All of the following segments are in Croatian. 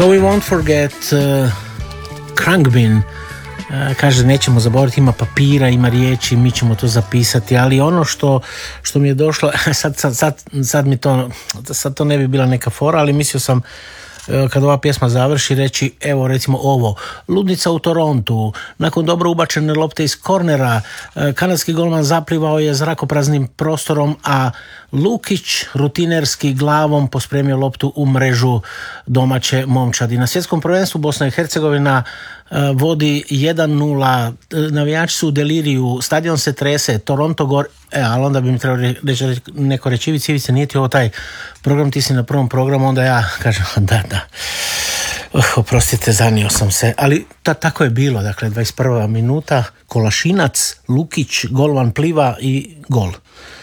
So we won't forget Khruangbin. Kaže, nećemo zaboraviti, ima papira, ima riječi, mi ćemo to zapisati, ali ono što mi je došlo, sad mi to, sad to ne bi bila neka fora, ali mislio sam kad ova pjesma završi reći, evo recimo ovo, ludnica u Torontu, nakon dobro ubačene lopte iz kornera, kanadski golman zaplivao je zrakopraznim prostorom, a Lukić rutinerski glavom pospremio loptu u mrežu domaće momčadi. Na svjetskom prvenstvu Bosna i Hercegovina vodi 1-0, navijači su u deliriju, stadion se trese, Toronto gor, ali onda bi mi trebalo neko reći, Ivice, nije ti ovo taj program, ti si na prvom programu, onda ja kažem, da. Oprostite, zanio sam se, ali tako je bilo, dakle, 21. minuta, Kolašinac, Lukić, golman pliva i gol.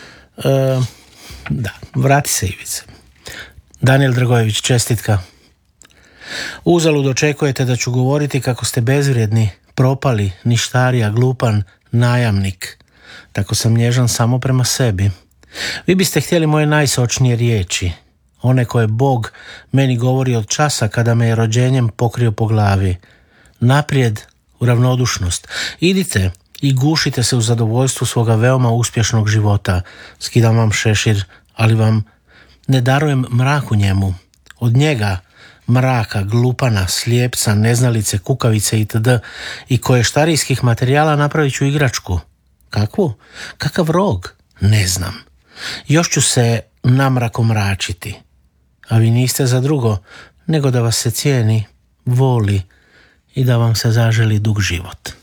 Da, vrati se, Ivice. Daniel Dragojević, čestitka. Uzalud očekujete da ću govoriti kako ste bezvrijedni, propali, ništarija, glupan, najamnik. Tako sam nježan samo prema sebi. Vi biste htjeli moje najsočnije riječi, one koje Bog meni govori od časa kada me je rođenjem pokrio po glavi. Naprijed u ravnodušnost. Idite i gušite se u zadovoljstvu svoga veoma uspješnog života. Skidam vam šešir, ali vam ne darujem mrak u njemu. Od njega, mraka, glupana, slijepca, neznalice, kukavice itd. i koještarijskih materijala napravit ću igračku. Kakvu? Kakav rog? Ne znam. Još ću se namrako mračiti. A vi niste za drugo, nego da vas se cijeni, voli i da vam se zaželi dug život.